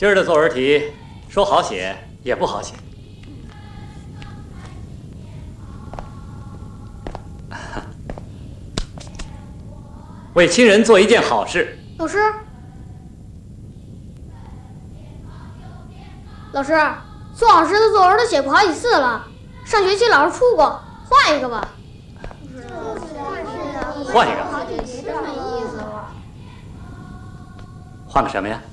今儿的作文题说好写也不好写。为亲人做一件好事。 老师，宋老师的作文都写过好几次了，上学期老师出过，换一个吧。 换一个。 好几题都没意思了。 换个什么呀？